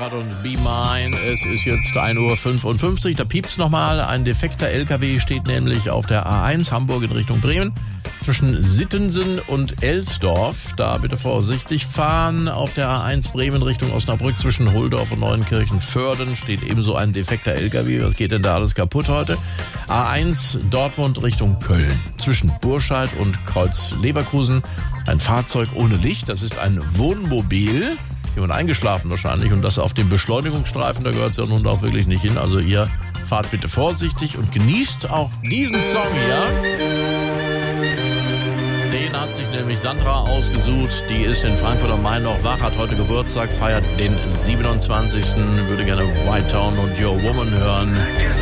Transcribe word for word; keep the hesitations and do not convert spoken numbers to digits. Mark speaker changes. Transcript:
Speaker 1: Fahrrad und Be Mine. Es ist jetzt ein Uhr fünfundfünfzig. Da piept's nochmal. Ein defekter L K W steht nämlich auf der A eins Hamburg in Richtung Bremen. Zwischen Sittensen und Elsdorf. Da bitte vorsichtig fahren. Auf der A eins Bremen Richtung Osnabrück zwischen Hulldorf und Neuenkirchen-Vörden steht ebenso ein defekter L K W. Was geht denn da alles kaputt heute? A eins Dortmund Richtung Köln. Zwischen Burscheid und Kreuz Leverkusen ein Fahrzeug ohne Licht. Das ist ein Wohnmobil. Jemand eingeschlafen wahrscheinlich und das auf dem Beschleunigungsstreifen, da gehört es ja nun auch wirklich nicht hin. Also ihr fahrt bitte vorsichtig und genießt auch diesen Song hier. Den hat sich nämlich Sandra ausgesucht. Die ist in Frankfurt am Main noch wach, hat heute Geburtstag, feiert den siebenundzwanzigsten Würde gerne White Town und Your Woman hören.